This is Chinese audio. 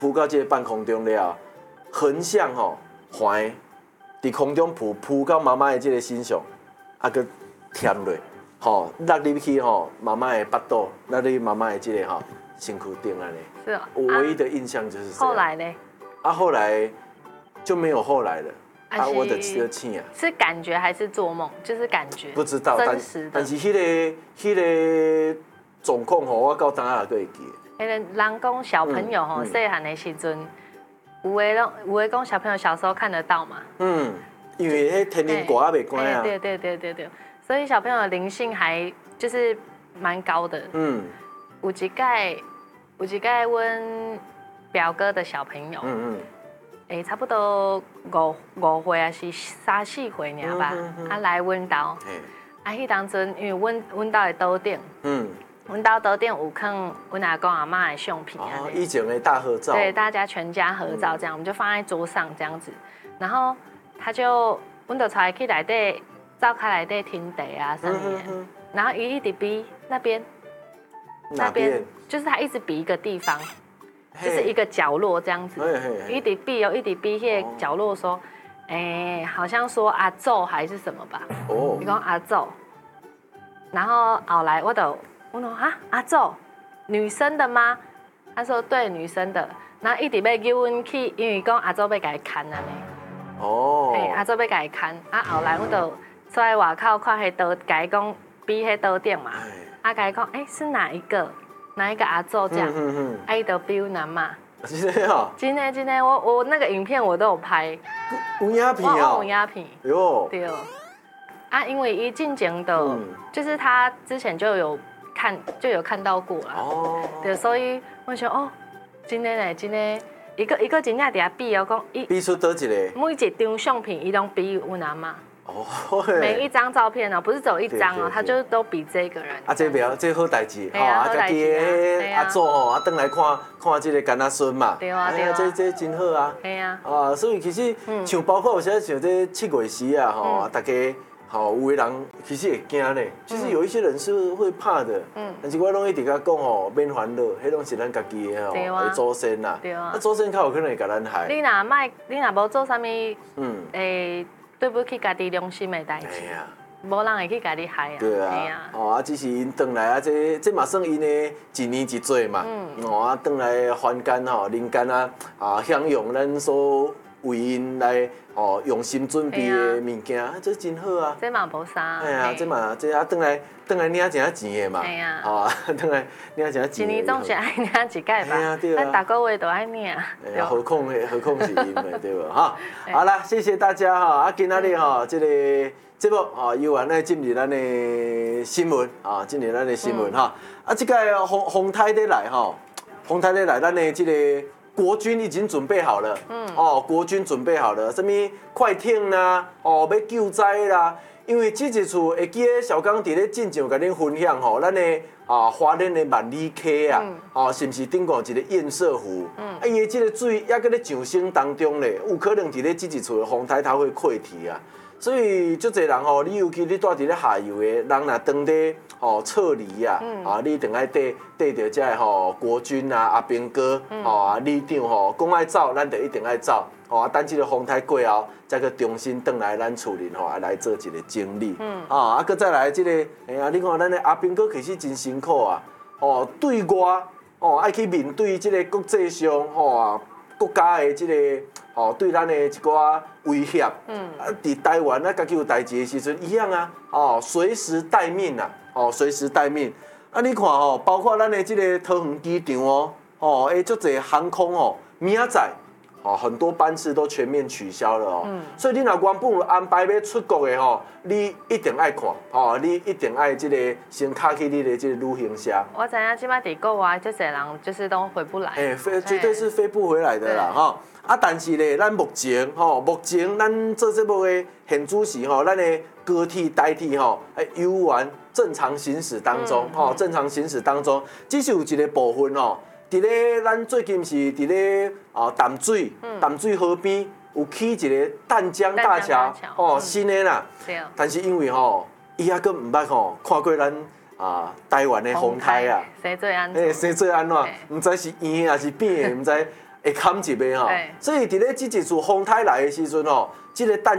扑到这个半空中了，横向环伫空中扑到妈妈的这个身上，个贴落，落入去妈妈的腹肚，落入妈妈的这个身躯顶安尼。 是哦。 我唯一的印象就是这样。 后来呢？ 后来就没有后来了。我的气啊。是感觉还是做梦？就是感觉。 不知道， 真实的。 但是迄个状况我到当下还会记。 人讲小朋友细汉的时阵，有的讲小朋友小时候看得到嘛。 因为迄天灵挂也袂关啊。 对，所以小朋友的灵性还就是蛮高的。有一届阮表哥的小朋友，差不多5岁还是3、4岁尔吧，来阮家，迄当阵因为阮家的桌顶，阮家桌顶有放阮阿公阿嬷的相片， 以前的大合照， 对，大家全家合照这样，我们就放在桌上这样子，然后阮就带去内底灶开内底听茶啊什么的，然后一直比那边就是他一直比一个地方。就是一个角落这样子，一直比迄个角落说，好像说阿祖还是什么吧，你讲阿祖，然后后来我说阿祖，女生的吗？他说对，女生的，然后一直要叫阮去，因为讲阿祖要给他看安尼，阿祖要给他看，后来我就出来外口看迄刀，甲伊讲比迄刀顶嘛，甲伊讲是哪一个阿祖这样，伊就比阮阿嬷。 真的哦。 真的，我那个影片我都有拍。 有影片哦。 有影片。 哟。 对。因为伊进前的，就是他之前就有看到过啦。对，所以我想真的嘞，一个真正伫遐比讲比出倒一个。 每一张相片伊拢比阮阿嬷。每一张照片不是只有一张他就都比这个人。 这不这好代志家己的阿祖回来看这个干仔孙嘛。 对啊， 这真好啊。所以其实像包括有些像这7月时大家有的人其实会惊呢。其实有一些人是会怕的。但是我拢一直甲讲免烦恼，迄拢是咱家己的祖先啦。祖先较有可能会甲咱害。 你若无做啥物，对不起家己良心的代志，无人会去家己害啊。 对啊，只是因转来这嘛算因的一年一做嘛。转来凡间人间享用咱所为因来用心准备的物件，这真好啊。 这嘛无啥。 这转来领真啊钱的嘛。转来领真啊钱。 一年总是爱领一届吧。咱大个月都爱领。 何况是因的，对无好啦，谢谢大家今仔日这个节目由咱来进入咱的新闻进入咱的新闻这个洪泰的来咱的这个国军已经准备好了。国军准备好了，什么快艇啦，要救灾啦。因为这一次会记得小刚伫咧进前甲恁分享咱的花莲的万里溪是不是顶过一个堰塞湖？伊的这个水还搁咧上升当中咧，有可能伫咧这一次的风台它会溃堤啊。所以足侪人你尤其你住伫咧下游的人若当地撤离你一定爱缀着这个国军阿兵哥里长讲爱走，咱就一定爱走。等这个风台过后，再去重新转来咱厝里来做一个整理。搁再来这个，你看咱的阿兵哥其实真辛苦啊。对外爱去面对这个国际上国家的这个对咱的一寡威胁。伫台湾家己有代志的时阵一样随时待命随时待命。你看包括咱的这个桃园机场足侪航空明仔载。很多班次都全面取消了所以你若原本有安排要出国的你一定爱看你一定爱这个先卡去你的这个旅行社。 我知影即摆伫国外，这些人就是都回不来。 绝对是飞不回来的啦但是咧，咱目前咱做节目的现主是咱的高铁、台铁悠然正常行驶当中正常行驶当中，只是有一个部分伫咧，咱最近是伫咧淡水河边有起一个淡江大桥新的啦。但是因为伊还佫毋捌看过咱台湾的风台啊。 生做安怎？ 生做安怎？毋知是圆的还是扁的，毋知。 会砍一个吼，所以伫咧即一次风台来的时阵吼，即个弹